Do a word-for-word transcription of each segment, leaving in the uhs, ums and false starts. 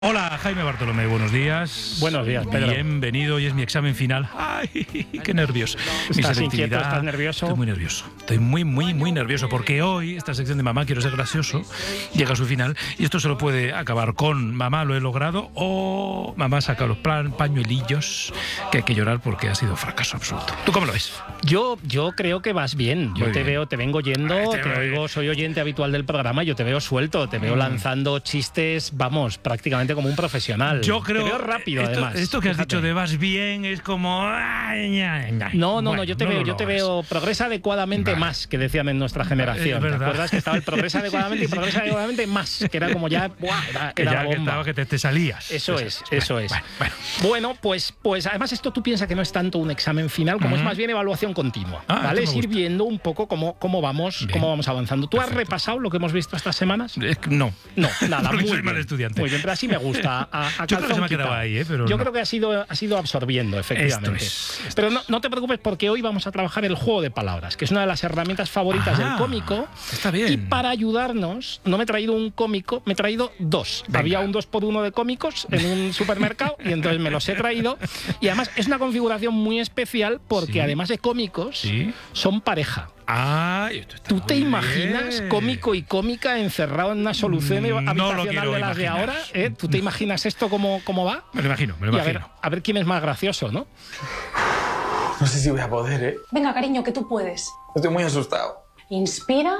Hola, Jaime Bartolomé, buenos días. Buenos días, Pedro. Bienvenido, hoy es mi examen final. ¡Ay, qué nervios! ¿Estás inquieto? ¿Estás nervioso? Estoy muy nervioso. Estoy muy, muy, muy nervioso porque hoy esta sección de Mamá Quiero Ser Gracioso llega a su final y esto solo puede acabar con Mamá lo he logrado o Mamá saca los plan, pañuelillos que hay que llorar porque ha sido fracaso absoluto. ¿Tú cómo lo ves? Yo, yo creo que vas bien. Yo Muy te bien. veo, te vengo yendo, Ay, te, te veo. oigo, soy oyente habitual del programa, yo te veo suelto, te veo Mm. lanzando chistes, vamos, prácticamente como un profesional. Yo creo. Te veo rápido, esto, además. Esto que has Fíjate. dicho de vas bien es como. Ay, ay, ay. No, no, Bueno, no, yo te no veo, lo yo te logras. veo progresa adecuadamente Vale. más, que decían en nuestra generación. Es ¿Te verdad. acuerdas que estaba el progresa adecuadamente y progresa adecuadamente más? Que era como ya, ¡buah! Era, Que era ya la que bomba. estaba que te, te salías. Eso es, eso es. Bueno, bueno. Bueno, pues, pues además esto tú piensas que no es tanto un examen final, como es Ujú. más bien evaluación continua. Ah, ¿Vale? esto Es me ir gusta. viendo un poco cómo, cómo, vamos, Bien. cómo vamos avanzando. ¿Tú has Perfecto. repasado lo que hemos visto estas semanas? Es que no. No, nada, Porque muy soy bien. mal estudiante. Muy bien, pero así me gusta. A, a Yo creo que se calzón me ha quedado quitado. ahí, ¿eh? Pero Yo no. creo que ha sido, ha sido absorbiendo, efectivamente. Esto es. Pero no, no te preocupes porque hoy vamos a trabajar el juego de palabras, que es una de las herramientas favoritas Ah, del cómico. está bien. Y para ayudarnos, no me he traído un cómico, me he traído dos. Venga. Había un dos por uno de cómicos en un supermercado y entonces me los he traído. Y además es una configuración muy especial porque Sí. además de cómicos, Sí. son pareja. Ay, esto está ¿Tú muy te imaginas bien. cómico y cómica encerrado en una solución Mm, no lo habitacional quiero de las de imaginar. ahora? ¿Eh? ¿Tú te imaginas esto cómo, cómo va? Me lo imagino, me lo Y a ver, imagino. a ver quién es más gracioso, ¿no? No sé si voy a poder, ¿eh? Venga, cariño, que tú puedes. Estoy muy asustado. Inspira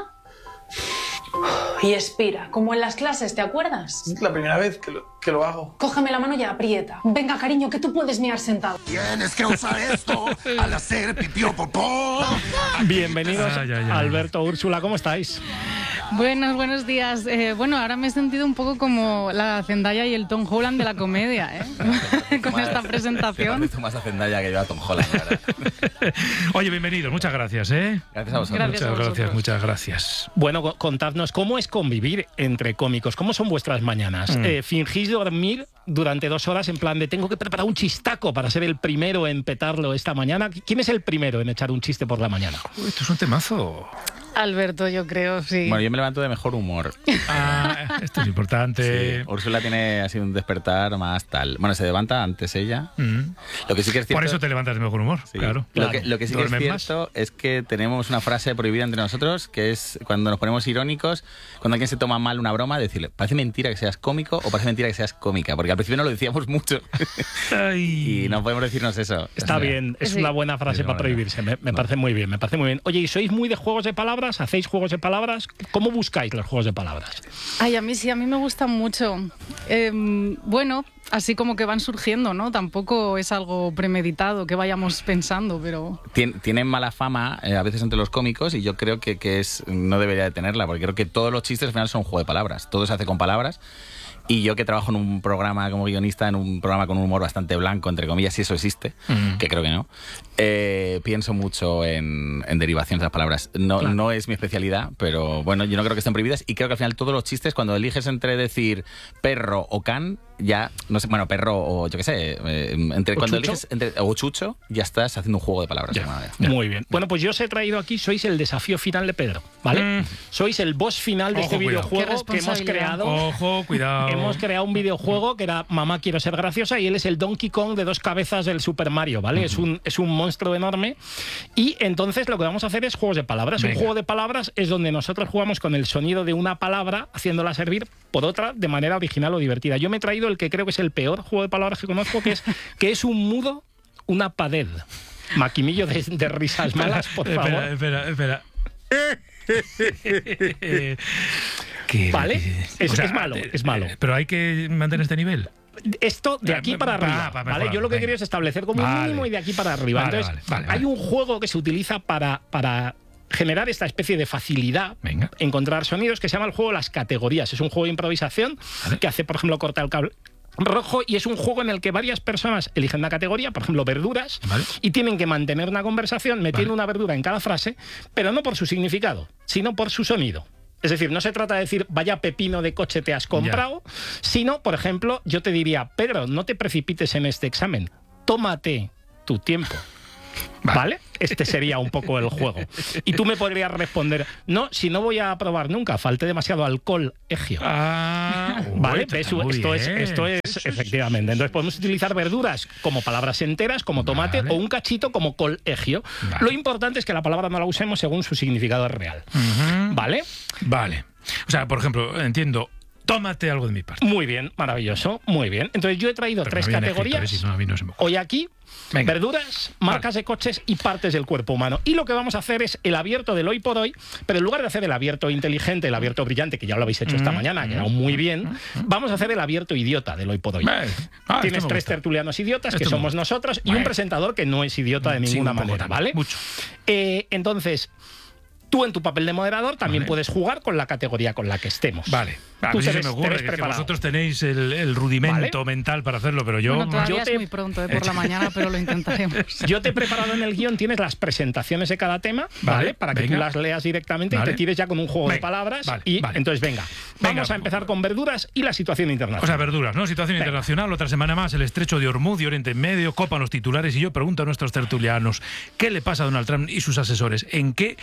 y expira, como en las clases, ¿te acuerdas? Es la primera vez que lo, que lo hago. Cógeme la mano y aprieta. Venga, cariño, que tú puedes mirar sentado. Tienes que usar esto al hacer pipí o popó. Bienvenidos, Ay, ay, ay. Alberto, Úrsula, ¿cómo estáis? Buenos, buenos días. Eh, bueno, ahora me he sentido un poco como la Zendaya y el Tom Holland de la comedia, ¿eh? Con esta presentación. Tú más a Zendaya que yo a Tom Holland, la verdad. Oye, bienvenidos, muchas gracias, ¿eh? Gracias a vosotros. Gracias a muchas gracias, vosotros. muchas gracias. Bueno, co- contadnos, ¿cómo es convivir entre cómicos? ¿Cómo son vuestras mañanas? Mm. Eh, ¿Fingís dormir durante dos horas en plan de tengo que preparar un chistaco para ser el primero en petarlo esta mañana? ¿Quién es el primero en echar un chiste por la mañana? Uy, esto es un temazo. Alberto, yo creo, sí. Bueno, yo me levanto de mejor humor. Ah, esto es importante. Sí, Úrsula tiene así un despertar más tal. Bueno, se levanta antes ella. Mm. Lo que sí que es cierto... Por eso te levantas de mejor humor, Sí. claro. Lo, que, lo que sí que es ¿Duermes más? cierto es que tenemos una frase prohibida entre nosotros, que es cuando nos ponemos irónicos, cuando alguien se toma mal una broma, decirle, parece mentira que seas cómico o parece mentira que seas cómica, porque al principio no lo decíamos mucho Ay. y no podemos decirnos eso. Está O sea, bien, es Sí. una buena frase Sí, para vale. prohibirse. Me, me No. parece muy bien, me parece muy bien. Oye, ¿y sois muy de juegos de palabras? ¿Hacéis juegos de palabras? ¿Cómo buscáis los juegos de palabras? Ay, a mí sí, a mí me gustan mucho. Eh, bueno, así como que van surgiendo, ¿no? Tampoco es algo premeditado que vayamos pensando, pero... Tien- tienen mala fama eh, a veces entre los cómicos y yo creo que, que es no debería de tenerla, porque creo que todos los chistes al final son un juego de palabras. Todo se hace con palabras. Y yo que trabajo en un programa como guionista, en un programa con un humor bastante blanco, entre comillas, si eso existe, Mm. que creo que no, eh, pienso mucho en, en derivaciones de las palabras. No, Claro. no es mi especialidad, pero bueno, yo no creo que estén prohibidas y creo que al final todos los chistes, cuando eliges entre decir perro o can, ya, no sé, bueno, perro o yo qué sé, eh, entre ¿O cuando chucho? eliges entre, o chucho, ya estás haciendo un juego de palabras. de alguna manera. Ya. Muy bien. Bueno, pues yo os he traído aquí, sois el desafío final de Pedro, ¿vale? Mm. Sois el boss final de Ojo, este cuidado. videojuego Qué que hemos responsabilidad. creado. Ojo, cuidado. Hemos creado un videojuego que era Mamá Quiero Ser Graciosa y él es el Donkey Kong de dos cabezas del Super Mario, ¿vale? Es un, es un monstruo enorme. Y entonces lo que vamos a hacer es juegos de palabras. Venga. Un juego de palabras es donde nosotros jugamos con el sonido de una palabra, haciéndola servir por otra de manera original o divertida. Yo me he traído el que creo que es el peor juego de palabras que conozco, que es, que es un mudo, una pared. Maquinillo de, de risas malas, por favor. Espera, espera, espera. ¿Qué- Vale. qué- Es- es malo, eh, es malo. eh, Pero hay que mantener este nivel. Esto de aquí para Va, arriba, va, ¿vale? mejorando, Yo lo que venga. quería es establecer como un Vale. mínimo y de aquí para arriba. Vale, Entonces, vale, vale, hay vale. un juego que se utiliza para, para generar esta especie de facilidad, Venga. encontrar sonidos, que se llama el juego Las Categorías. Es un juego de improvisación Vale. que hace, por ejemplo, cortar el cable rojo y es un juego en el que varias personas eligen una categoría, por ejemplo, verduras, Vale. y tienen que mantener una conversación metiendo Vale. una verdura en cada frase, pero no por su significado, sino por su sonido. Es decir, no se trata de decir, vaya pepino de coche te has comprado, sino, por ejemplo, yo te diría, Pedro, no te precipites en este examen, tómate tu tiempo. Vale. ¿Vale? este sería un poco el juego. Y tú me podrías responder, no, si no voy a probar nunca, falté demasiado alcohol, egio. Ah, ¿Vale? uy, Esto, muy esto es, bien. esto es Sí, sí, sí, efectivamente. Entonces podemos utilizar verduras como palabras enteras, como tomate, Vale. o un cachito como colegio. Vale. Lo importante es que la palabra no la usemos según su significado real. Ujú. ¿Vale? Vale. O sea, por ejemplo, entiendo, tómate algo de mi parte. Muy bien, maravilloso, muy bien. Entonces yo he traído Pero tres no viene categorías. escrito, ¿eh? Si no, a mí no se me ocurre. Hoy aquí, Venga. verduras, marcas de coches y partes del cuerpo humano. Y lo que vamos a hacer es el abierto del hoy por hoy, pero en lugar de hacer el abierto inteligente, el abierto brillante, que ya lo habéis hecho esta mañana, ha quedado muy bien, vamos a hacer el abierto idiota del hoy por hoy. Vale. Ah, Tienes esto me tres gusta. tertulianos idiotas, que Esto me somos gusta. nosotros, y Bueno. un presentador que no es idiota de Sí, ninguna un poco manera, también, ¿vale? mucho. Eh, entonces, tú en tu papel de moderador también Vale. puedes jugar con la categoría con la que estemos. Vale. A Tú mí te sí se ves- me te ocurre ves que, es que preparado. vosotros tenéis el, el rudimento mental para hacerlo, pero yo... Bueno, todavía yo te- es muy pronto, ¿eh? Por la mañana, pero lo intentaremos. Yo te he preparado en el guión, tienes las presentaciones de cada tema, ¿vale? Vale, Para que venga. tú las leas directamente Vale. y te tires ya con un juego de Venga, palabras. vale, y vale. entonces, venga, vamos Venga. a empezar con verduras y la situación internacional. O sea, verduras, ¿no? Situación Venga. internacional, otra semana más, el estrecho de Hormuz y Oriente Medio, copan los titulares y yo pregunto a nuestros tertulianos, ¿qué le pasa a Donald Trump y sus asesores? ¿En qué,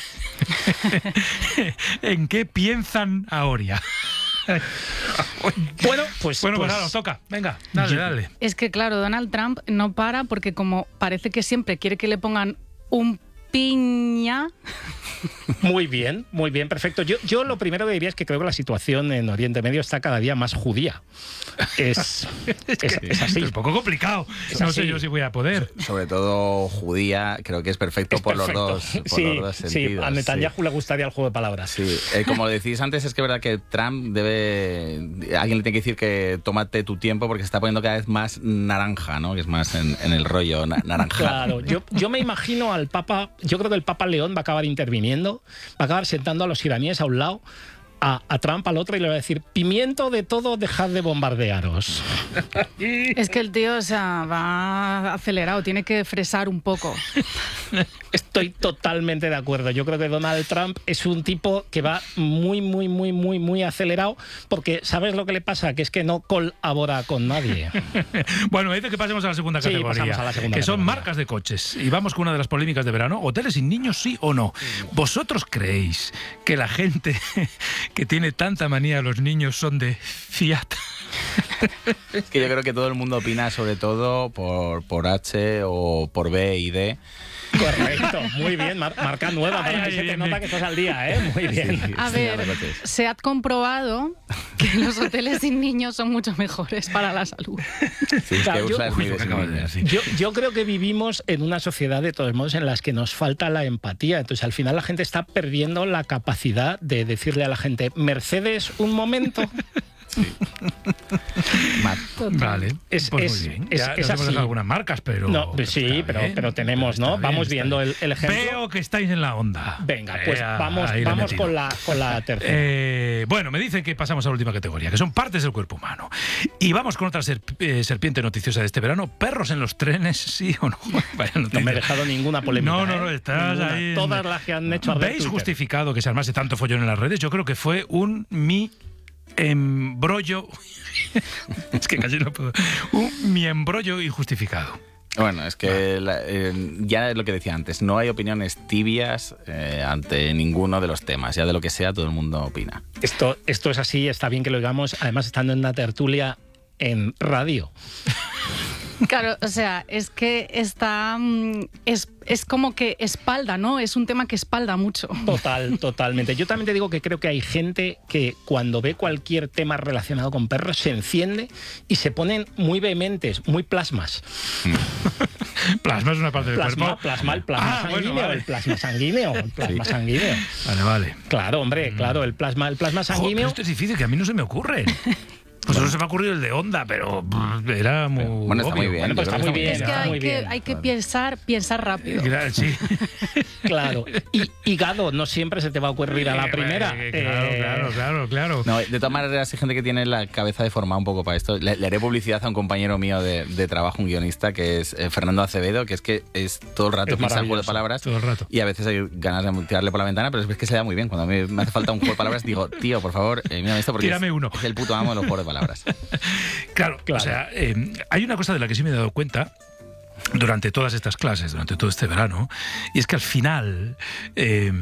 ¿en qué piensan ahora? bueno, pues, Bueno, pues pues, ahora os toca. Venga, dale, dale. Es que, claro, Donald Trump no para porque como parece que siempre quiere que le pongan un piña... muy bien, muy bien, perfecto. Yo, yo lo primero que diría es que creo que la situación en Oriente Medio está cada día más judía. Es, es, es así. Es un poco complicado. Es no así. sé yo si voy a poder. Sobre todo judía, creo que es perfecto Es por perfecto. los dos, por sí, los dos sí, sentidos. a Netanyahu sí. le gustaría el juego de palabras. Sí, eh, como decís antes, es que es verdad que Trump debe... Alguien le tiene que decir que tómate tu tiempo porque se está poniendo cada vez más naranja, ¿no? Que es más en, en el rollo na- naranjado. Claro, yo, yo me imagino al Papa, yo creo que el Papa León va a acabar interviniendo, va a acabar sentando a los iraníes a un lado, a, a Trump al otro y le va a decir, pimiento de todo, dejad de bombardearos. Es que el tío, o sea, va acelerado, tiene que fresar un poco. Estoy totalmente de acuerdo. Yo creo que Donald Trump es un tipo que va muy, muy, muy, muy, muy acelerado porque ¿sabes lo que le pasa? Que es que no colabora con nadie. Bueno, me dice que pasemos a la segunda Sí, categoría, pasamos a la segunda que son categoría. marcas de coches. Y vamos con una de las polémicas de verano. ¿Hoteles sin niños, sí o no? ¿Vosotros creéis que la gente que tiene tanta manía a los niños son de Fiat? Es que yo creo que todo el mundo opina sobre todo por, por H o por B y D. Correcto, muy bien. Mar- marca nueva, Ay, para que ay, se te bien, nota bien. que estás al día, ¿eh? Muy bien. A Sí, ver, a los coches. se ha comprobado que los hoteles sin niños son mucho mejores para la salud. Sí, es Claro, que yo- Ursa es Uy, muy lo que acabas de de decir. Yo, yo creo que vivimos en una sociedad, de todos modos, en las que nos falta la empatía. Entonces, al final, la gente está perdiendo la capacidad de decirle a la gente, Mercedes, un momento. Mar- Vale, Es- pues es- muy bien. es- Ya es nos hemos así. dejado algunas marcas, pero... No, pues sí, está pero, bien, pero tenemos, está ¿no? bien, Vamos está viendo bien. el, el ejemplo. Veo que estáis en la onda. Venga, pues Eh, vamos, ahí le he vamos metido. con la, con la tercera. Eh, bueno, me dicen que pasamos a la última categoría, que son partes del cuerpo humano. Y vamos con otra serp- eh, serpiente noticiosa de este verano. ¿Perros en los trenes, sí o no? Vaya No noticia. me he dejado ninguna polémica. No, no, no, ¿eh? estás Ninguna. ahí. en- Todas las que han hecho arder ¿Veis Twitter. justificado que se armase tanto follón en las redes? Yo creo que fue un mi embrollo. Es que casi no puedo. Un mi embrollo injustificado. Bueno, es que la- eh, ya es lo que decía antes, no hay opiniones tibias eh, ante ninguno de los temas, ya de lo que sea todo el mundo opina. Esto, esto es así, está bien que lo digamos, además estando en una tertulia en radio. Claro, o sea, es que está. mm, Es, es como que espalda, ¿no? Es un tema que espalda mucho. Total, totalmente. Yo también te digo que creo que hay gente que cuando ve cualquier tema relacionado con perros se enciende y se ponen muy vehementes, muy plasmas. Plasma es una parte del Plasma, cuerpo. plasma, el plasma Ah, bueno, sanguíneo, vale. el plasma sanguíneo, el plasma sanguíneo. Vale, vale. Claro, hombre, claro, el plasma, el plasma Jo, pero sanguíneo. esto es difícil, que a mí no se me ocurre. Pues solo se me ha ocurrido el de Onda, pero pff, era muy. Bueno, está muy obvio. bien. Bueno, pues yo está creo muy bien. Es que está hay muy que, bien. hay que pensar, pensar rápido. Claro, sí. Claro. Y hígado, no siempre se te va a ocurrir a la primera. Eh, Claro, Eh, claro, claro, claro. No, de todas maneras hay gente que tiene la cabeza deformada un poco para esto. Le, le haré publicidad a un compañero mío de, de trabajo, un guionista, que es eh, Fernando Acevedo, que es que es todo el rato Es piensa en juego de maravilloso, palabras. todo el rato. Y a veces hay ganas de tirarle por la ventana, pero es que se le da muy bien. Cuando a mí me hace falta un juego de palabras, digo, tío, por favor, eh, mírame esto porque Tírame es, uno. es el puto amo de los juegos de palabras. Claro, Claro. o sea, eh, hay una cosa de la que sí me he dado cuenta. durante todas estas clases, durante todo este verano, y es que al final... Eh,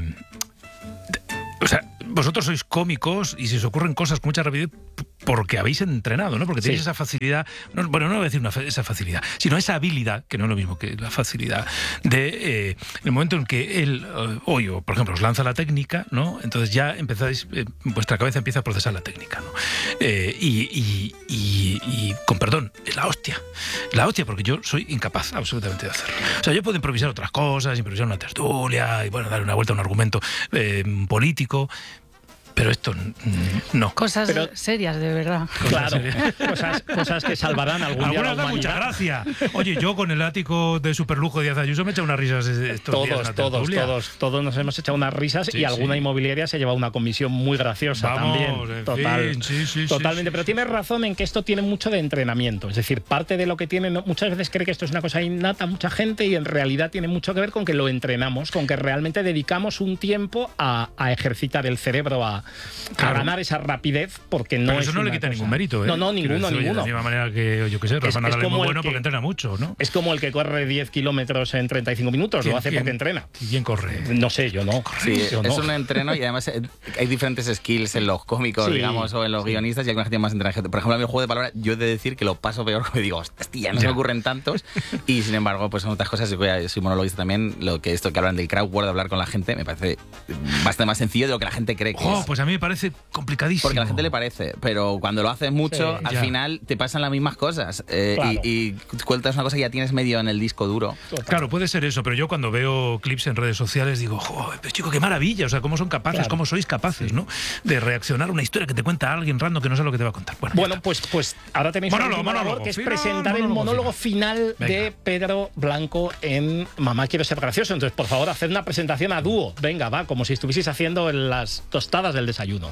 o sea, vosotros sois cómicos y si os ocurren cosas con mucha rapidez porque habéis entrenado, ¿no? Porque tenéis sí. esa facilidad, no, bueno, no voy a decir una, esa facilidad, sino esa habilidad, que no es lo mismo que la facilidad, de eh, el momento en que él, hoy, o por ejemplo, os lanza la técnica, ¿no? Entonces ya empezáis, eh, vuestra cabeza empieza a procesar la técnica, ¿no? Eh, y, y, y, y, con perdón, es la hostia. La hostia, porque yo soy incapaz absolutamente de hacerlo. O sea, yo puedo improvisar otras cosas, improvisar una tertulia, y bueno, darle una vuelta a un argumento eh, político, pero esto no. Cosas pero, serias, de verdad. Claro, cosas, cosas que salvarán algún día la humanidad. Mucha gracia. Oye, yo con el ático de superlujo de Díaz Ayuso me he echado unas risas estos todos, días. Todos, todos, todos nos hemos echado unas risas sí, y alguna sí. inmobiliaria se lleva una comisión muy graciosa Vamos, también. Total, fin, sí, sí, totalmente. Sí, sí. Pero tienes razón en que esto tiene mucho de entrenamiento. Es decir, parte de lo que tiene, no, muchas veces cree que esto es una cosa innata a mucha gente y en realidad tiene mucho que ver con que lo entrenamos, con que realmente dedicamos un tiempo a, a ejercitar el cerebro, a, claro. a ganar esa rapidez, porque no pero es eso no le quita cosa. ningún mérito, ¿eh? No, no, ninguno, decir, ninguno. De la misma manera que, yo qué sé, Rafa Nadal es, es muy bueno que, porque entrena mucho, ¿no? Es como el que corre diez kilómetros en treinta y cinco minutos, lo hace ¿quién, porque entrena. ¿Quién corre? No sé, yo no. Sí, yo es no. un entreno y además hay diferentes skills en los cómicos, sí, digamos, o en los sí. guionistas y alguna gente más entrenada. Por ejemplo, a mí el juego de palabras, yo he de decir que lo paso peor porque digo, hostia, no ya. se me ocurren tantos y sin embargo, pues son otras cosas. Yo soy monologuista también, lo que esto que hablan del crowd work, de hablar con la gente, me parece bastante más sencillo de lo que la gente cree que oh, es. Pues a mí me parece complicadísimo. Porque a la gente le parece, pero cuando lo haces mucho, sí, al ya. final te pasan las mismas cosas eh, claro. y, y cuentas una cosa que ya tienes medio en el disco duro. Total. Claro, puede ser eso, pero yo cuando veo clips en redes sociales digo, joder, pero chico, qué maravilla, o sea, cómo son capaces, claro. cómo sois capaces, ¿no? De reaccionar a una historia que te cuenta alguien random que no sabe lo que te va a contar. Bueno, bueno pues, pues ahora tenéis monólogo, un monólogo, labor que es final, presentar monólogo, el monólogo final, final de Pedro Blanco en Mamá quiero ser gracioso. Entonces, por favor, haced una presentación a dúo. Venga, va, como si estuvieseis haciendo las tostadas del desayuno.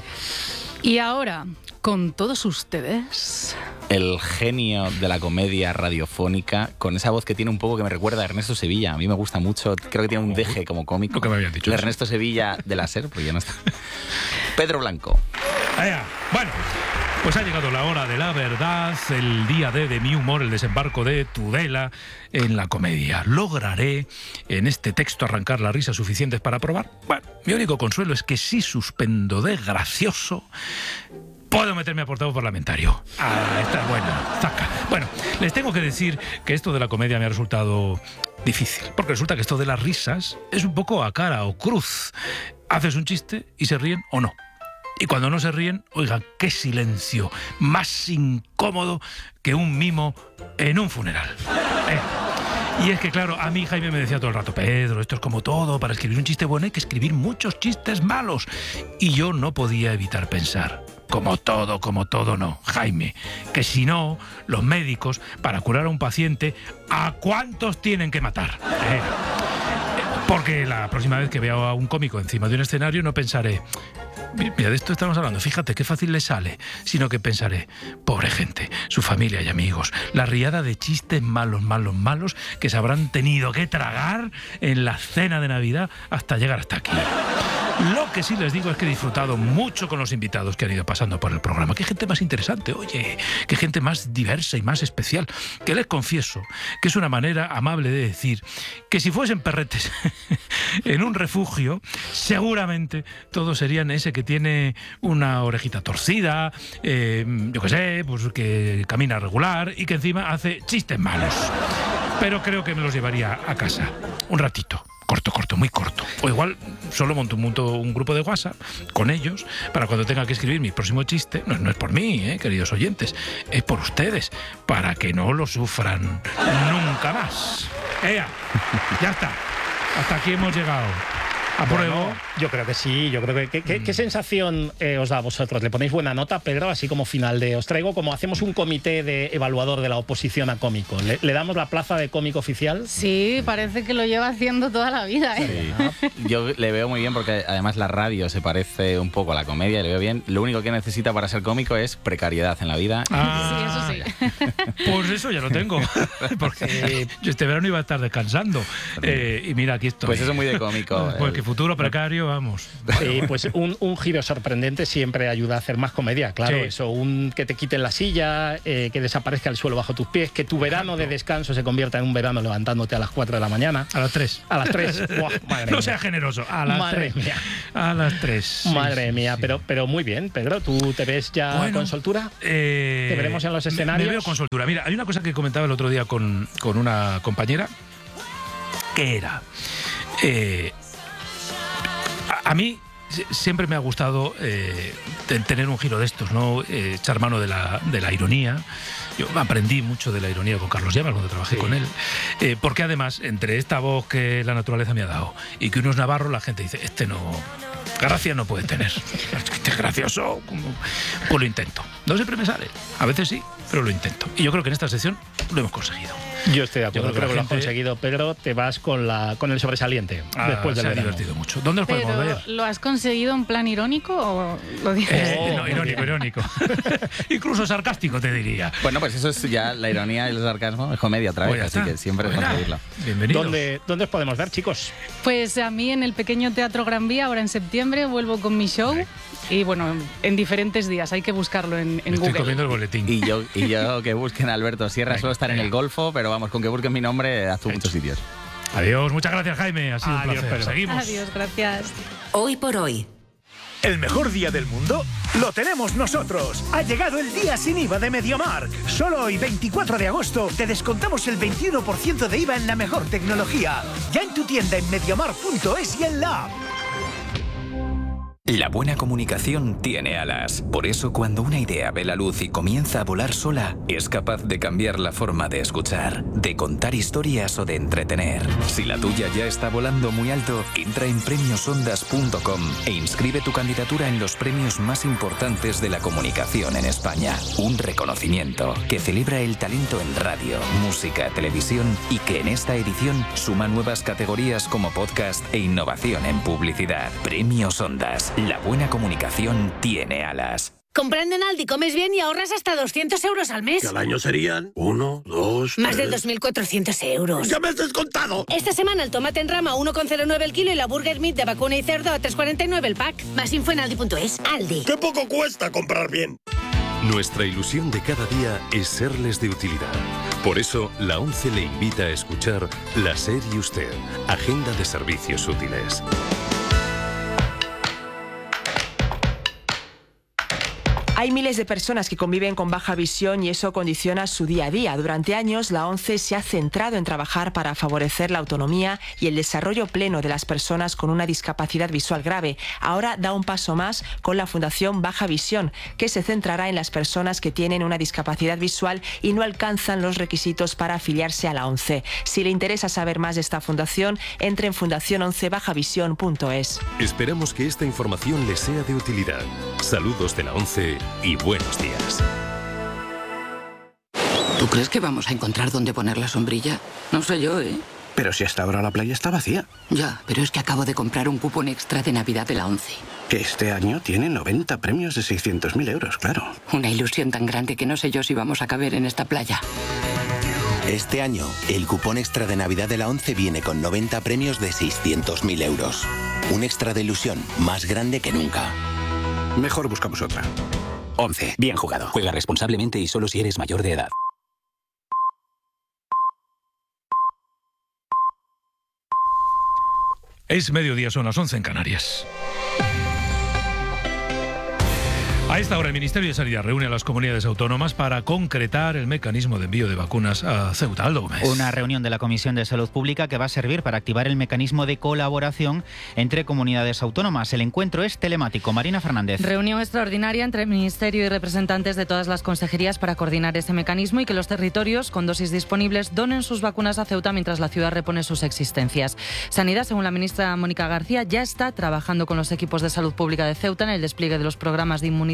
Y ahora, con todos ustedes... El genio de la comedia radiofónica, con esa voz que tiene un poco que me recuerda a Ernesto Sevilla. A mí me gusta mucho, creo que tiene un deje como cómico. Lo que me habían dicho. El Ernesto Sevilla de la SER, porque ya no está. Pedro Blanco. Allá. Bueno, pues ha llegado la hora de la verdad, el día D de mi humor, el desembarco de Tudela en la comedia. ¿Lograré en este texto arrancar las risas suficientes para probar? Bueno, mi único consuelo es que si suspendo de gracioso, puedo meterme a portavoz parlamentario. Ah, esta es buena. Zaca. Bueno, les tengo que decir que esto de la comedia me ha resultado difícil, porque resulta que esto de las risas es un poco a cara o cruz. Haces un chiste y se ríen o no. Y cuando no se ríen, oigan, qué silencio más incómodo que un mimo en un funeral. Eh. Y es que, claro, a mí Jaime me decía todo el rato, Pedro, esto es como todo, para escribir un chiste bueno hay que escribir muchos chistes malos. Y yo no podía evitar pensar, como todo, como todo no, Jaime, que si no, los médicos, para curar a un paciente, ¿a cuántos tienen que matar? Eh. Porque la próxima vez que vea a un cómico encima de un escenario no pensaré, mira, de esto estamos hablando, fíjate qué fácil le sale, sino que pensaré, pobre gente, su familia y amigos, la riada de chistes malos, malos, malos que se habrán tenido que tragar en la cena de Navidad hasta llegar hasta aquí. Lo que sí les digo es que he disfrutado mucho con los invitados que han ido pasando por el programa. Qué gente más interesante, oye, qué gente más diversa y más especial. Que les confieso que es una manera amable de decir que si fuesen perretes en un refugio, seguramente todos serían ese que tiene una orejita torcida, eh, yo qué sé, pues que camina regular y que encima hace chistes malos. Pero creo que me los llevaría a casa un ratito. Corto, corto, muy corto. O igual solo monto, monto un grupo de WhatsApp con ellos para cuando tenga que escribir mi próximo chiste. No, no es por mí, ¿eh, queridos oyentes. Es por ustedes, para que no lo sufran nunca más. ¡Ea! Ya está. Hasta aquí hemos llegado. ¿Apruebo? Bueno, yo creo que sí, yo creo que... que, que mm. ¿Qué sensación eh, os da a vosotros? ¿Le ponéis buena nota, Pedro? Así como final de... Os traigo como hacemos un comité de evaluador de la oposición a cómico. ¿Le, le damos la plaza de cómico oficial? Sí, parece que lo lleva haciendo toda la vida, ¿eh? Sí. Yo le veo muy bien porque además la radio se parece un poco a la comedia, le veo bien. Lo único que necesita para ser cómico es precariedad en la vida. Ah, sí, eso sí. Pues eso ya lo tengo, porque yo este verano iba a estar descansando. Eh, y mira, aquí estoy. Pues eso es muy de cómico. Pues que futuro precario, vamos. Sí, pues un, un giro sorprendente siempre ayuda a hacer más comedia, claro. Sí. Eso, un que te quiten la silla, eh, que desaparezca el suelo bajo tus pies, que tu verano de descanso se convierta en un verano levantándote a las cuatro de la mañana. A las tres. A las tres. Buah, madre No mía. sea generoso. A las Madre tres. mía. A las tres. Sí, Madre sí, mía, sí. Pero, pero muy bien, Pedro. ¿Tú te ves ya Bueno, con soltura? Eh, ¿Te veremos en los me- escenarios? Me veo con soltura. Mira, hay una cosa que comentaba el otro día con, con una compañera, que era... eh, a, a mí si- siempre me ha gustado eh, te- tener un giro de estos, ¿no? Eh, echar mano de la, de la ironía. Yo aprendí mucho de la ironía con Carlos Llamas cuando trabajé Sí. con él. Eh, porque además, entre esta voz que la naturaleza me ha dado y que uno es navarro, la gente dice, este no... Gracia no puede tener. Este es gracioso. Pues lo intento. No siempre me sale. A veces sí, pero lo intento. Y yo creo que en esta sección lo hemos conseguido. Yo estoy de acuerdo, Yo creo que creo que, la lo has gente- conseguido, Pedro. Te vas con, la, con el sobresaliente Ah, después del se ha verano. divertido mucho. ¿Dónde nos podemos Pero, ver? ¿lo has conseguido en plan irónico o lo dices? Eh, Oh, no, muy irónico, bien. irónico. Incluso sarcástico, te diría. Bueno, pues eso es ya la ironía y el sarcasmo, es comedia otra vez, Pues ya así está. que siempre Pues nada, conseguirlo. Bienvenidos. ¿Dónde, ¿Dónde os podemos ver, chicos? Pues a mí en el pequeño Teatro Gran Vía, ahora en septiembre, vuelvo con mi show. Y bueno, en diferentes días, hay que buscarlo en, en Me estoy Google. comiendo el boletín. Y yo, y yo que busquen a Alberto Sierra, Venga, suelo estar en venga. el Golfo, pero vamos, con que busquen mi nombre, actúo en muchos sitios. Adiós, muchas gracias, Jaime. Ha sido Adiós, un placer. Pedro. Seguimos. Adiós, gracias. Hoy por hoy. ¿El mejor día del mundo? Lo tenemos nosotros. Ha llegado el día sin I V A de MediaMarkt. Solo hoy, veinticuatro de agosto, te descontamos el veintiuno por ciento de I V A en la mejor tecnología. Ya en tu tienda en mediamarkt punto es y en la app. La buena comunicación tiene alas. Por eso, cuando una idea ve la luz y comienza a volar sola, es capaz de cambiar la forma de escuchar, de contar historias o de entretener. Si la tuya ya está volando muy alto, entra en premios ondas punto com e inscribe tu candidatura en los premios más importantes de la comunicación en España. Un reconocimiento que celebra el talento en radio, música, televisión y que en esta edición suma nuevas categorías como podcast e innovación en publicidad. Premios Ondas. La buena comunicación tiene alas. Comprando en Aldi comes bien y ahorras hasta doscientos euros al mes. Que al año serían uno, dos, Más de tres. dos mil cuatrocientos euros. ¡Ya me has descontado! Esta semana el tomate en rama a uno coma cero nueve el kilo y la burger meat de vacuna y cerdo a tres coma cuarenta y nueve el pack. Más info en aldi punto es. Aldi. ¡Qué poco cuesta comprar bien! Nuestra ilusión de cada día es serles de utilidad. Por eso, la ONCE le invita a escuchar La SER y Usted, Agenda de Servicios Útiles. Hay miles de personas que conviven con baja visión y eso condiciona su día a día. Durante años, la ONCE se ha centrado en trabajar para favorecer la autonomía y el desarrollo pleno de las personas con una discapacidad visual grave. Ahora da un paso más con la Fundación Baja Visión, que se centrará en las personas que tienen una discapacidad visual y no alcanzan los requisitos para afiliarse a la ONCE. Si le interesa saber más de esta fundación, entre en fundación once baja visión punto es. Esperamos que esta información les sea de utilidad. Saludos de la ONCE y buenos días. ¿Tú crees que vamos a encontrar dónde poner la sombrilla? No sé yo, ¿eh? Pero si hasta ahora la playa está vacía. Ya, pero es que acabo de comprar un cupón extra de Navidad de la ONCE. Que este año tiene noventa premios de seiscientos mil euros, claro. Una ilusión tan grande que no sé yo si vamos a caber en esta playa. Este año, el cupón extra de Navidad de la ONCE viene con noventa premios de seiscientos mil euros. Un extra de ilusión más grande que nunca. Mejor buscamos otra. ONCE. Bien jugado. Juega responsablemente y solo si eres mayor de edad. Es mediodía, son las once en Canarias. A esta hora el Ministerio de Sanidad reúne a las comunidades autónomas para concretar el mecanismo de envío de vacunas a Ceuta. Aldo Gómez. Una reunión de la Comisión de Salud Pública que va a servir para activar el mecanismo de colaboración entre comunidades autónomas. El encuentro es telemático. Marina Fernández. Reunión extraordinaria entre el Ministerio y representantes de todas las consejerías para coordinar ese mecanismo y que los territorios con dosis disponibles donen sus vacunas a Ceuta mientras la ciudad repone sus existencias. Sanidad, según la ministra Mónica García, ya está trabajando con los equipos de salud pública de Ceuta en el despliegue de los programas de inmunización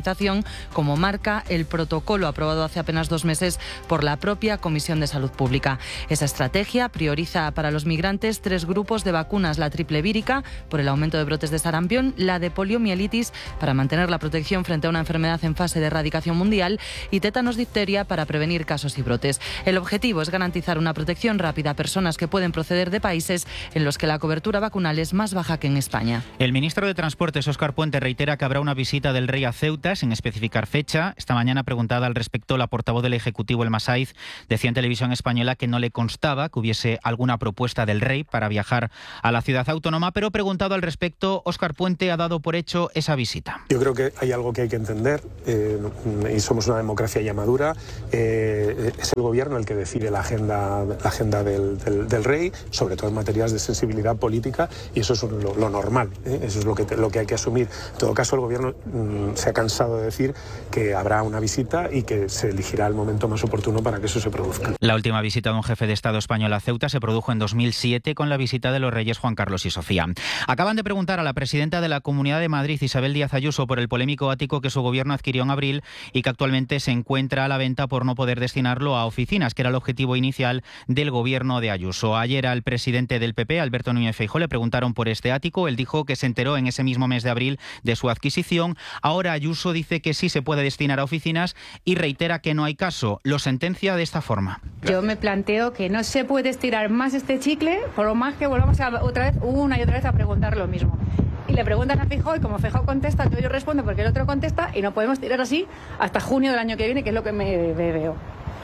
inmunización, como marca el protocolo aprobado hace apenas dos meses por la propia Comisión de Salud Pública. Esa estrategia prioriza para los migrantes tres grupos de vacunas: la triple vírica, por el aumento de brotes de sarampión, la de poliomielitis, para mantener la protección frente a una enfermedad en fase de erradicación mundial, y tétanos difteria, para prevenir casos y brotes. El objetivo es garantizar una protección rápida a personas que pueden proceder de países en los que la cobertura vacunal es más baja que en España. El ministro de Transportes, Óscar Puente, reitera que habrá una visita del rey a Ceuta, sin especificar fecha. Esta mañana, preguntada al respecto, la portavoz del Ejecutivo, Elma Saiz, decía en Televisión Española que no le constaba que hubiese alguna propuesta del rey para viajar a la ciudad autónoma, pero preguntado al respecto, Óscar Puente ha dado por hecho esa visita. Yo creo que hay algo que hay que entender, eh, y somos una democracia ya madura. Eh, es el gobierno el que decide la agenda, la agenda del, del, del rey, sobre todo en materias de sensibilidad política, y eso es lo, lo normal, ¿eh? Eso es lo que, lo que hay que asumir. En todo caso, el gobierno mmm, se ha cansado de decir que habrá una visita y que se elegirá el momento más oportuno para que eso se produzca. La última visita de un jefe de Estado español a Ceuta se produjo en dos mil siete con la visita de los reyes Juan Carlos y Sofía. Acaban de preguntar a la presidenta de la Comunidad de Madrid, Isabel Díaz Ayuso, por el polémico ático que su gobierno adquirió en abril y que actualmente se encuentra a la venta por no poder destinarlo a oficinas, que era el objetivo inicial del gobierno de Ayuso. Ayer al presidente del P P, Alberto Núñez Feijóo, le preguntaron por este ático. Él dijo que se enteró en ese mismo mes de abril de su adquisición. Ahora Ayuso dice que sí se puede destinar a oficinas y reitera que no hay caso. Lo sentencia de esta forma. Yo me planteo que no se puede estirar más este chicle, por lo más que volvamos a, otra vez, una y otra vez a preguntar lo mismo. Y le preguntan a Feijóo y como Feijóo contesta, yo respondo porque el otro contesta, y no podemos tirar así hasta junio del año que viene, que es lo que me, me veo.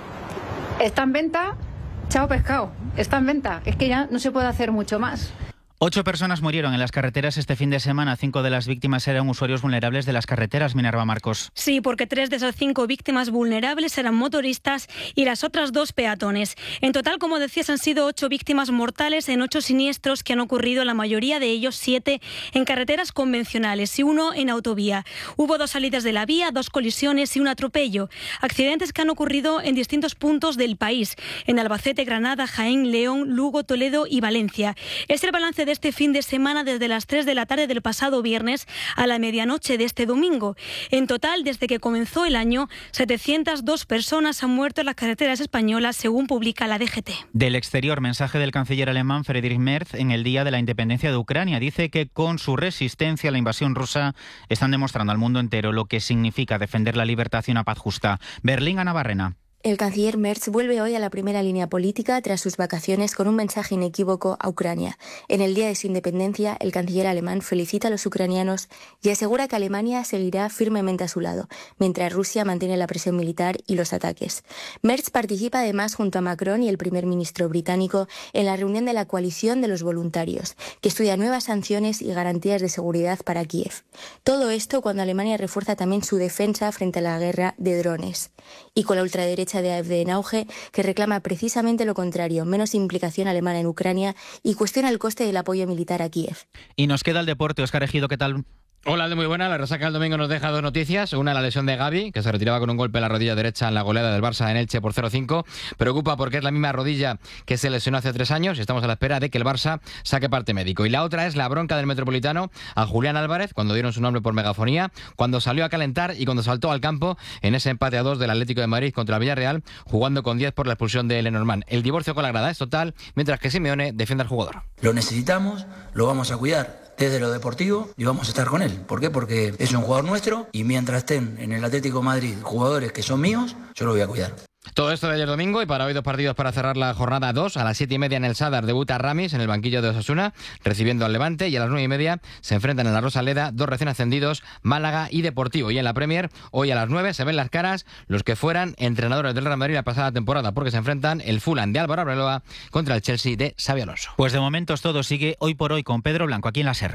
Está en venta, chao pescado, está en venta. Es que ya no se puede hacer mucho más. Ocho personas murieron en las carreteras este fin de semana. Cinco de las víctimas eran usuarios vulnerables de las carreteras. Minerva Marcos. Sí, porque tres de esas cinco víctimas vulnerables eran motoristas y las otras dos peatones. En total, como decías, han sido ocho víctimas mortales en ocho siniestros que han ocurrido, la mayoría de ellos, siete, en carreteras convencionales y uno en autovía. Hubo dos salidas de la vía, dos colisiones y un atropello. Accidentes que han ocurrido en distintos puntos del país, en Albacete, Granada, Jaén, León, Lugo, Toledo y Valencia. Es el balance de este fin de semana desde las tres de la tarde del pasado viernes a la medianoche de este domingo. En total, desde que comenzó el año, setecientas dos personas han muerto en las carreteras españolas, según publica la D G T. Del exterior, mensaje del canciller alemán Friedrich Merz en el Día de la Independencia de Ucrania. Dice que con su resistencia a la invasión rusa están demostrando al mundo entero lo que significa defender la libertad y una paz justa. Berlín, Ana Barrena. El canciller Merz vuelve hoy a la primera línea política tras sus vacaciones con un mensaje inequívoco a Ucrania. En el día de su independencia, el canciller alemán felicita a los ucranianos y asegura que Alemania seguirá firmemente a su lado, mientras Rusia mantiene la presión militar y los ataques. Merz participa además junto a Macron y el primer ministro británico en la reunión de la coalición de los voluntarios, que estudia nuevas sanciones y garantías de seguridad para Kiev. Todo esto cuando Alemania refuerza también su defensa frente a la guerra de drones. Y con la ultraderecha de AfD en auge, que reclama precisamente lo contrario, menos implicación alemana en Ucrania y cuestiona el coste del apoyo militar a Kiev. Y nos queda el deporte. Óscar Ejido, ¿qué tal? Hola, de muy buena. La resaca del domingo nos deja dos noticias. Una, la lesión de Gavi, que se retiraba con un golpe en la rodilla derecha en la goleada del Barça en Elche por cero cinco. Preocupa porque es la misma rodilla que se lesionó hace tres años y estamos a la espera de que el Barça saque parte médico. Y la otra es la bronca del Metropolitano a Julián Álvarez cuando dieron su nombre por megafonía, cuando salió a calentar y cuando saltó al campo en ese empate a dos del Atlético de Madrid contra el Villarreal, jugando con diez por la expulsión de Lenormand. El divorcio con la grada es total, mientras que Simeone defiende al jugador. Lo necesitamos, lo vamos a cuidar desde lo deportivo y vamos a estar con él. ¿Por qué? Porque es un jugador nuestro y mientras estén en el Atlético de Madrid jugadores que son míos, yo lo voy a cuidar. Todo esto de ayer domingo y para hoy dos partidos para cerrar la jornada dos. A las siete y media en el Sadar debuta Ramis en el banquillo de Osasuna, recibiendo al Levante, y a las nueve y media se enfrentan en la Rosaleda dos recién ascendidos, Málaga y Deportivo. Y en la Premier, hoy a las nueve se ven las caras los que fueran entrenadores del Real Madrid la pasada temporada, porque se enfrentan el Fulham de Álvaro Arbeloa contra el Chelsea de Xabi Alonso. Pues de momento todo sigue hoy por hoy con Pedro Blanco aquí en la SER.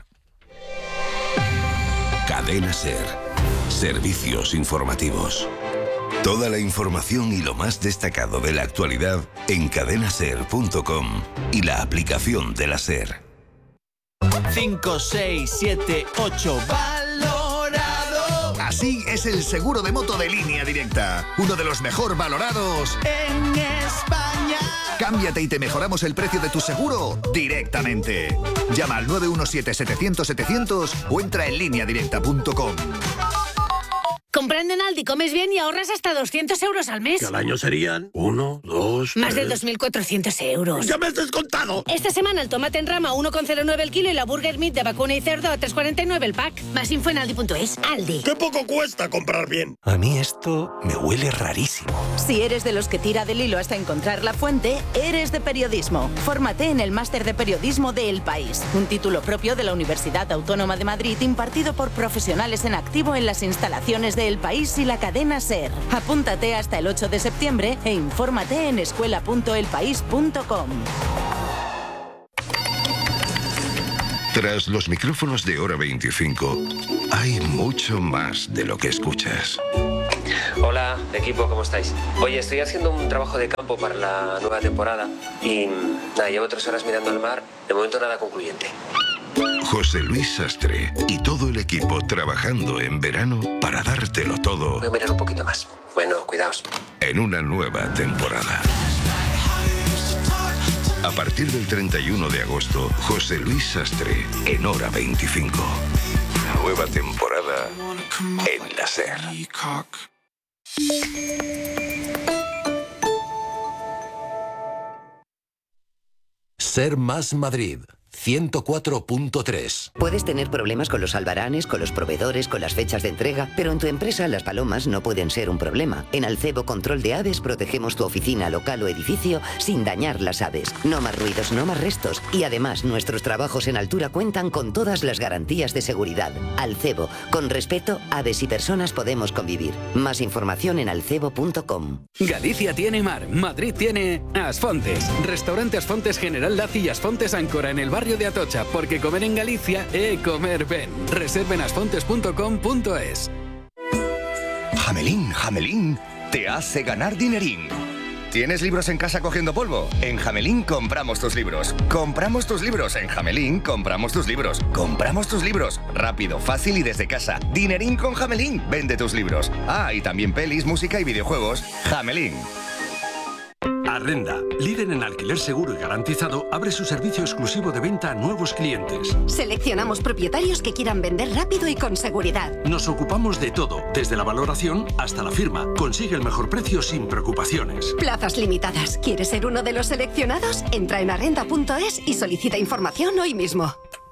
Cadena SER. Servicios informativos. Toda la información y lo más destacado de la actualidad en cadena ser punto com y la aplicación de la SER. cinco, seis, siete, ocho, valorado. Así es el seguro de moto de Línea Directa, uno de los mejor valorados en España. Cámbiate y te mejoramos el precio de tu seguro directamente. Llama al nueve uno siete, setecientos, setecientos o entra en línea directa punto com. Comprando en Aldi comes bien y ahorras hasta doscientos euros al mes. Que al año serían uno, dos, Más de tres. dos mil cuatrocientos euros. ¡Ya me has descontado! Esta semana el tomate en rama a uno coma cero nueve el kilo y la burger meat de vacuna y cerdo a tres cuarenta y nueve el pack. Más info en aldi punto es. Aldi. ¡Qué poco cuesta comprar bien! A mí esto me huele rarísimo. Si eres de los que tira del hilo hasta encontrar la fuente, eres de periodismo. Fórmate en el Máster de Periodismo de El País, un título propio de la Universidad Autónoma de Madrid impartido por profesionales en activo en las instalaciones de El País y la cadena SER. Apúntate hasta el ocho de septiembre e infórmate en escuela punto el país punto com. Tras los micrófonos de Hora veinticinco, hay mucho más de lo que escuchas. Hola, equipo, ¿cómo estáis? Oye, estoy haciendo un trabajo de campo para la nueva temporada y nada, llevo tres horas mirando al mar, de momento nada concluyente. José Luis Sastre y todo el equipo trabajando en verano para dártelo todo. Voy a mirar un poquito más. Bueno, cuidaos. En una nueva temporada. A partir del treinta y uno de agosto, José Luis Sastre en Hora veinticinco. Nueva temporada en la SER. Ser Más Madrid, ciento cuatro punto tres. Puedes tener problemas con los albaranes, con los proveedores, con las fechas de entrega, pero en tu empresa las palomas no pueden ser un problema. En Alcebo Control de Aves protegemos tu oficina, local o edificio sin dañar las aves. No más ruidos, no más restos. Y además, nuestros trabajos en altura cuentan con todas las garantías de seguridad. Alcebo, con respeto, aves y personas podemos convivir. Más información en alcebo punto com. Galicia tiene mar, Madrid tiene Asfontes. Restaurante Asfontes General Laci y Asfontes Áncora en el barrio de Atocha, porque comer en Galicia é comer ben. Reserven asfontes punto com punto es. Jamelín, Jamelín, te hace ganar dinerín. ¿Tienes libros en casa cogiendo polvo? En Jamelín compramos tus libros. Compramos tus libros. En Jamelín compramos tus libros. Compramos tus libros. Rápido, fácil y desde casa. Dinerín con Jamelín. Vende tus libros. Ah, y también pelis, música y videojuegos. Jamelín. Arrenda, líder en alquiler seguro y garantizado, abre su servicio exclusivo de venta a nuevos clientes. Seleccionamos propietarios que quieran vender rápido y con seguridad. Nos ocupamos de todo, desde la valoración hasta la firma. Consigue el mejor precio sin preocupaciones. Plazas limitadas. ¿Quieres ser uno de los seleccionados? Entra en arrenda punto es y solicita información hoy mismo.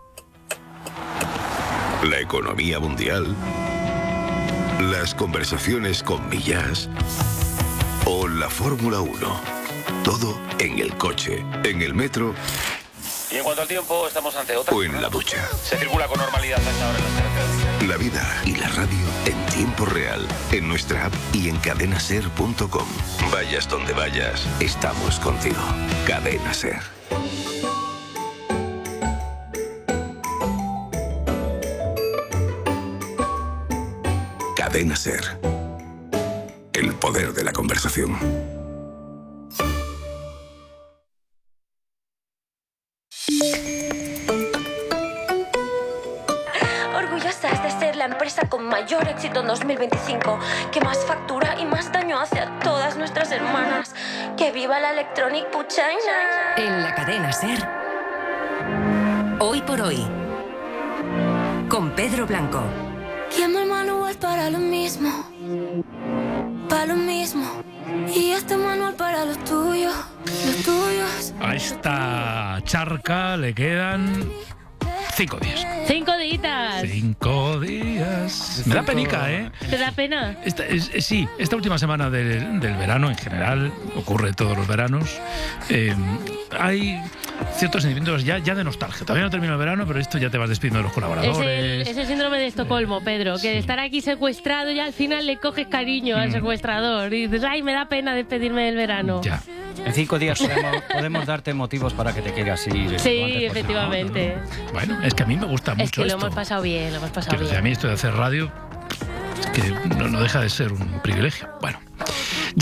La economía mundial, las conversaciones con Millás o la Fórmula uno. Todo en el coche, en el metro. Y en cuanto al tiempo, estamos ante otra. O en la ducha. Se circula con normalidad hasta ahora en las carreteras. La vida y la radio en tiempo real, en nuestra app y en cadena ser punto com. Vayas donde vayas, estamos contigo. Cadena Ser. Cadena Ser. El poder de la conversación. Orgullosas de ser la empresa con mayor éxito en dos mil veinticinco, que más factura y más daño hace a todas nuestras hermanas. ¡Que viva la Electronic Puchaina! En la cadena SER. Hoy por hoy. Con Pedro Blanco. Llamo el manual para lo mismo. Para lo mismo. Y este manual para los tuyos. Los tuyos. A esta charca le quedan cinco días. Cinco días. Cinco días. Me da penica, ¿eh? ¿Te da pena? Esta, es, es, sí, esta última semana del, del verano, en general, ocurre todos los veranos, eh, hay ciertos sentimientos ya, ya de nostalgia. Todavía no termina el verano, pero esto ya te vas despidiendo de los colaboradores. Es el, es el síndrome de Estocolmo, Pedro, que sí. De estar aquí secuestrado y al final le coges cariño mm. al secuestrador y dices, ay, me da pena despedirme del verano. Ya. En cinco días podemos, podemos darte motivos para que te quieras ir. Sí, efectivamente. No, no. Bueno, es que a mí me gusta mucho Es que lo esto. hemos pasado bien, lo hemos pasado que bien. A mí esto de hacer radio, que no, no deja de ser un privilegio. Bueno, ya.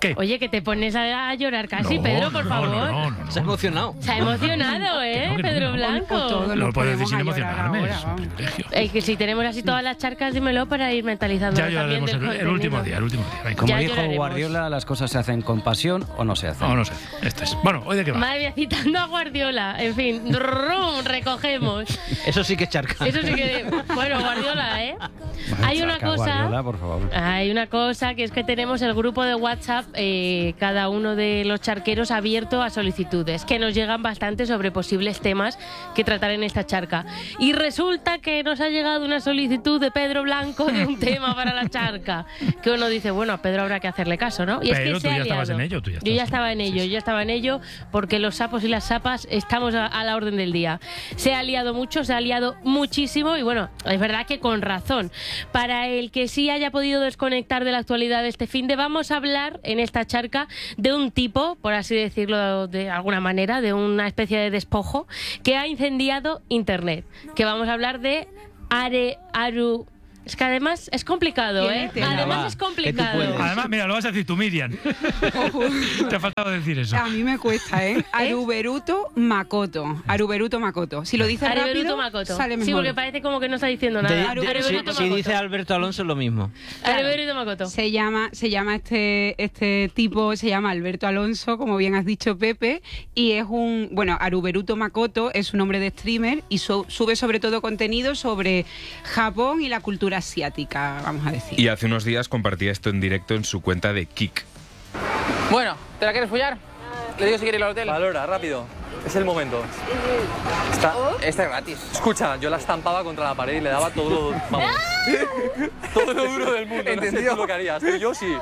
¿Qué? Oye, que te pones a, a llorar casi, No, Pedro, no, por no, favor. no, no, no, no. Se ha emocionado. Se ha emocionado, ¿eh, no, que no, Pedro que no. Blanco? Pues todos No nos puedes ponemos decir sin a llorar emocionarme, ahora, es un vamos. privilegio. Es que si tenemos así todas las charcas, dímelo para ir mentalizando Ya también lloraremos del el, el contenido. último día, el último día. Venga. Como Ya dijo lloraremos. Guardiola, las cosas se hacen con pasión o no se hacen. No, no sé. Esto es. Bueno, ¿hoy de qué va? Madre mía, citando a Guardiola. En fin, rum, recogemos. Eso sí que es charca. Eso sí que... Bueno, Guardiola, ¿eh? Hay una Saca cosa... Guardiola, por favor. Hay una cosa que es que tenemos el grupo de WhatsApp, eh, cada uno de los charqueros abierto a solicitudes, que nos llegan bastante sobre posibles temas que tratar en esta charca. Y resulta que nos ha llegado una solicitud de Pedro Blanco de un tema para la charca, que uno dice, bueno, a Pedro habrá que hacerle caso, ¿no? Y es Pero que se tú ha ya estabas liado. en ello, tú ya Yo ya estabas estaba en ello, yo ya estaba en ello, porque los sapos y las sapas estamos a, a la orden del día. Se ha liado mucho, se ha liado muchísimo, y bueno, es verdad que con razón. Para el que sí haya podido desconectar de la actualidad de este fin de, vamos a hablar en esta charca de un tipo, por así decirlo de alguna manera, de una especie de despojo que ha incendiado Internet. Que vamos a hablar de Are Aru. Es que además es complicado, ¿eh? Además va, es que tú complicado. puedes. Además, mira, lo vas a decir tú, Miriam. Te ha faltado decir eso. A mí me cuesta, ¿eh? Aruberuto Makoto. Aruberuto Makoto. Si lo dices Aruberuto rápido, Makoto. sale mejor. Sí, porque parece como que no está diciendo nada. De- de- Aruberuto si, Makoto. si dice Alberto Alonso es lo mismo. Aruberuto Makoto. Se llama, se llama este, este tipo, se llama Alberto Alonso, como bien has dicho, Pepe, y es un, bueno, Aruberuto Makoto es un hombre de streamer y su- sube sobre todo contenido sobre Japón y la cultura asiática, vamos a decir. Y hace unos días compartía esto en directo en su cuenta de Kik. Bueno, ¿te la quieres follar? Le digo si quiere ir al hotel. Valora, rápido. Es el momento. Está, está gratis. Escucha, yo la estampaba contra la pared y le daba todo lo, vamos, todo lo duro del mundo. ¿Entendido? No sé tú lo que harías, pero yo sí.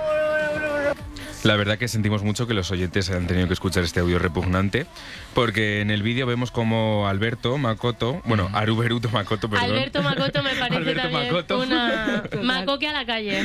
La verdad que sentimos mucho que los oyentes han tenido que escuchar este audio repugnante, porque en el vídeo vemos como Alberto Makoto, bueno, Aruberuto Makoto, perdón. Alberto Makoto me parece Alberto también Makoto. una macoque a la calle.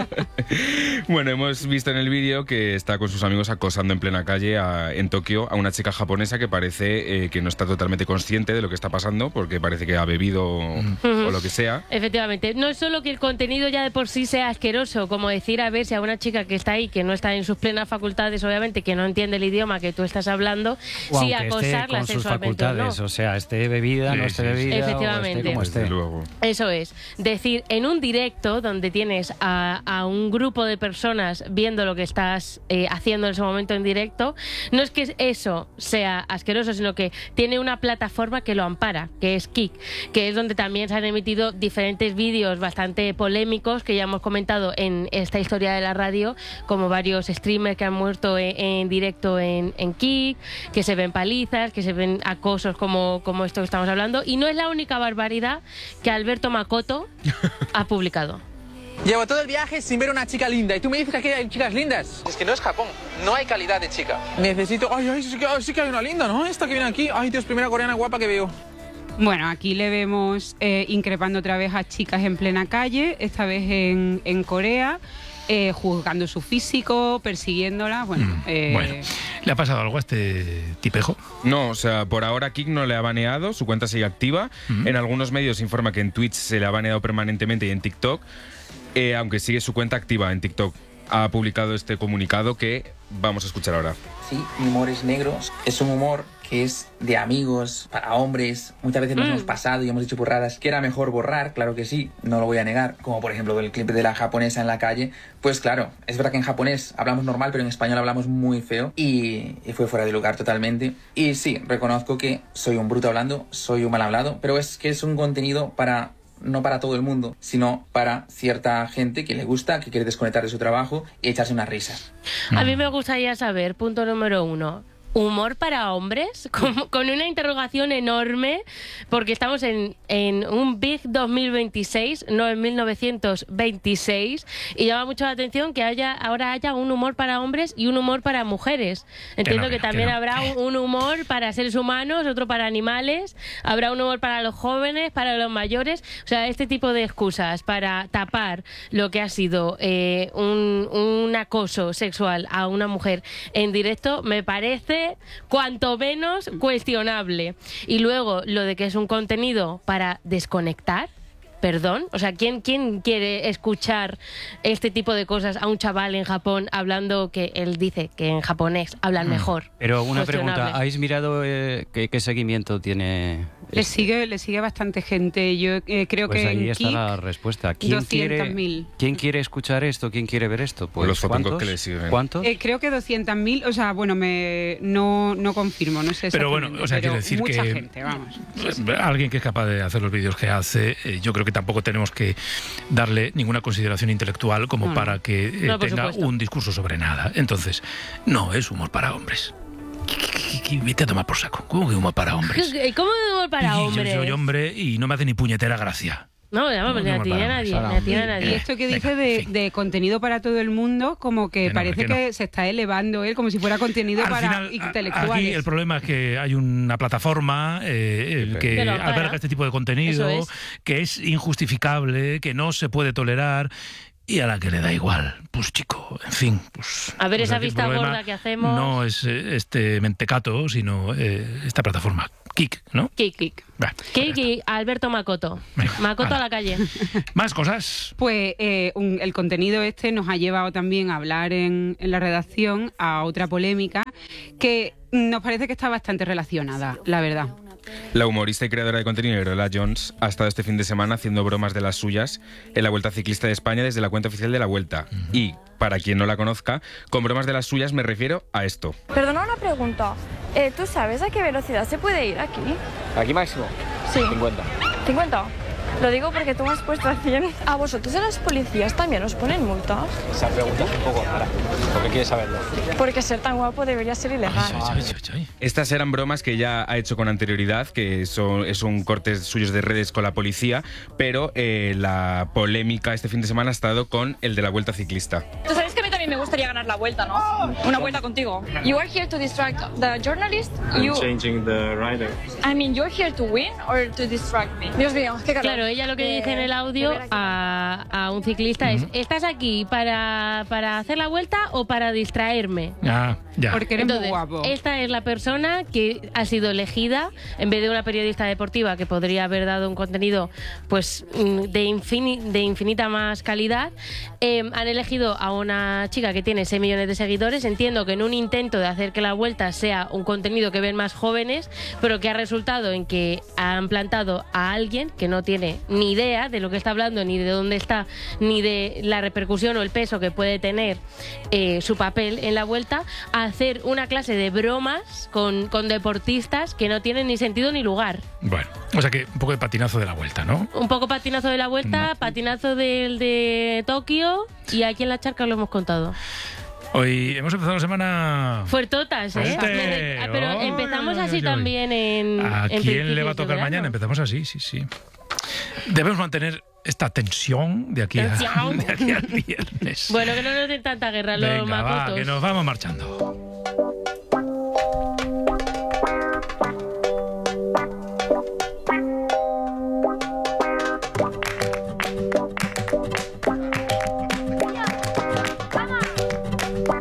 Bueno, hemos visto en el vídeo que está con sus amigos acosando en plena calle a- en Tokio a una chica japonesa que parece eh, que no está totalmente consciente de lo que está pasando, porque parece que ha bebido o, o lo que sea. Efectivamente, no es solo que el contenido ya de por sí sea asqueroso, como decir a ver si a una chica que está ahí, que no está en sus plenas facultades, obviamente, que no entiende el idioma que tú estás hablando, O sí aunque esté acosarla con sus sexualmente o no. facultades, o sea, esté bebida, Sí, no esté sí, sí. bebida, Efectivamente. o esté como esté. Desde luego. Eso es, decir, en un directo donde tienes a, a un grupo de personas viendo lo que estás eh, haciendo en ese momento en directo, no es que eso sea asqueroso, sino que tiene una plataforma que lo ampara, que es Kik, que es donde también se han emitido diferentes vídeos bastante polémicos que ya hemos comentado en esta historia de la radio, como varios streamers que han muerto en, en directo en, en Kik, que se ven palizas, que se ven acosos como, como esto que estamos hablando, y no es la única barbaridad que Alberto Makoto ha publicado. Llevo todo el viaje sin ver una chica linda y tú me dices que aquí hay chicas lindas. Es que no es Japón, no hay calidad de chica. Necesito... Ay, ay, sí que, sí que hay una linda, ¿no? Esta que viene aquí. Ay, Dios, primera coreana guapa que veo. Bueno, aquí le vemos eh, increpando otra vez a chicas en plena calle, esta vez en, en Corea, eh, juzgando su físico, persiguiéndola. Bueno, Mm, eh, bueno. ¿Le ha pasado algo a este tipejo? No, o sea, por ahora Kik no le ha baneado, su cuenta sigue activa. Mm. En algunos medios se informa que en Twitch se le ha baneado permanentemente y en TikTok, eh, aunque sigue su cuenta activa en TikTok. Ha publicado este comunicado que vamos a escuchar ahora. Sí, mi humor es negro. Es un humor que es de amigos, para hombres. Muchas veces nos Mm. hemos pasado y hemos dicho burradas que era mejor borrar, claro que sí, no lo voy a negar. Como por ejemplo el clip de la japonesa en la calle. Pues claro, es verdad que en japonés hablamos normal, pero en español hablamos muy feo. Y, y fue fuera de lugar totalmente. Y sí, reconozco que soy un bruto hablando, soy un mal hablado, pero es que es un contenido para... no para todo el mundo, sino para cierta gente que le gusta, que quiere desconectar de su trabajo y echarse unas risas. A mí me gustaría saber, punto número uno, ¿humor para hombres? Con, con una interrogación enorme, porque estamos en, en un Big dos mil veintiséis, no en mil novecientos veintiséis, y llama mucho la atención que haya ahora haya un humor para hombres y un humor para mujeres. Entiendo que, que no, también que no. habrá un, un humor para seres humanos, otro para animales, habrá un humor para los jóvenes, para los mayores, o sea, este tipo de excusas para tapar lo que ha sido eh, un, un acoso sexual a una mujer en directo me parece cuanto menos cuestionable. Y luego lo de que es un contenido para desconectar, ¿perdón? O sea, ¿quién, quién quiere escuchar este tipo de cosas a un chaval en Japón hablando que él dice que en japonés hablan mejor? Pero una Cuestionable. pregunta, ¿habéis mirado eh, qué, qué seguimiento tiene? Le sigue, le sigue bastante gente. Yo eh, creo Pues que ahí en está Kik, la respuesta. ¿Quién quiere, doscientos mil. ¿Quién quiere escuchar esto? ¿Quién quiere ver esto? Pues Los fotógrafos ¿cuántos? que le siguen. ¿Cuántos? Eh, creo que doscientos mil, o sea, bueno, me no, no confirmo, no sé Pero bueno, exactamente, o sea, pero quiero decir mucha que gente, vamos. alguien que es capaz de hacer los vídeos que hace, eh, yo creo que tampoco tenemos que darle ninguna consideración intelectual como No. para que eh, No, por tenga supuesto. un discurso sobre nada. Entonces, no es humor para hombres. Vete a tomar por saco. ¿Cómo que humor para hombres? ¿Cómo de humor para Y yo hombres? soy hombre y no me hace ni puñetera gracia. No, ya, No, pues no ni a humor ti ni a para nadie, hombres, ni a ti ni a Y nadie. esto que dice de, de contenido para todo el mundo, como que, Que no, parece que que, no. se está elevando él como si fuera contenido Al para final, a- intelectuales. aquí el problema es que hay una plataforma eh, eh, que Que lo ampara. alberga este tipo de contenido, Eso es. que es injustificable, que no se puede tolerar y a la que le da igual. Pues chico, en fin. Pues, A ver pues esa aquí el vista problema gorda que hacemos. No es eh, este mentecato, sino eh, esta plataforma, Kik, ¿no? Kik, Kik. Bah, Kik, Alberto Makoto. Makoto a la calle. Más cosas. Pues eh, un- el contenido este nos ha llevado también a hablar en, en la redacción a otra polémica que nos parece que está bastante relacionada, la verdad. La humorista y creadora de contenido Lola Jones ha estado este fin de semana haciendo bromas de las suyas en la Vuelta Ciclista de España desde la cuenta oficial de la Vuelta. Y, para quien no la conozca, con bromas de las suyas me refiero a esto. Perdona una pregunta. Eh, ¿Tú sabes a qué velocidad se puede ir aquí? ¿Aquí máximo? Sí. cincuenta. ¿cincuenta? Lo digo porque tú me has puesto a cien. ¿A vosotros en los policías también os ponen multas? Esa pregunta es un poco rara. ¿Por qué quieres saberlo? Porque ser tan guapo debería ser ilegal. Estas eran bromas que ya ha hecho con anterioridad, que son, son cortes suyos de redes con la policía, pero eh, la polémica este fin de semana ha estado con el de la Vuelta Ciclista. Tú sabes que a mí también me gustaría ganar la vuelta, ¿no? Una vuelta contigo. You are here to distract the journalist. You... changing the rider. I mean, you're here to win or to distract me. Dios mío, qué calor. Claro, ella lo que dice en el audio a, a un ciclista es: ¿estás aquí para, para hacer la vuelta o para distraerme? Ah, ya. Porque eres Entonces, muy guapo. esta es la persona que ha sido elegida en vez de una periodista deportiva que podría haber dado un contenido pues mm, de, infini- de infinita más calidad. Eh, han elegido a una chica que tiene seis millones de seguidores. Entiendo que en un intento de hacer que la vuelta sea un contenido que ven más jóvenes, pero que ha resultado en que han plantado a alguien que no tiene ni idea de lo que está hablando, ni de dónde está, ni de la repercusión o el peso que puede tener eh, su papel en la vuelta, a hacer una clase de bromas con, con deportistas que no tienen ni sentido ni lugar. Bueno, o sea que un poco de patinazo de la vuelta, ¿no? Un poco patinazo de la vuelta, No. patinazo del de Tokio, y aquí en la charca lo hemos contado. Hoy hemos empezado la semana... Fuertotas, ¿eh? Fuerte. Ah, Pero Oh, empezamos ay, así ay. también en. ¿A en quién le va a principios de tocar verano. mañana? Empezamos así, sí, sí. Debemos mantener esta tensión de aquí, a, Tensión. de aquí al viernes. Bueno, que no nos den tanta guerra los Venga, va, macotos. que nos vamos marchando.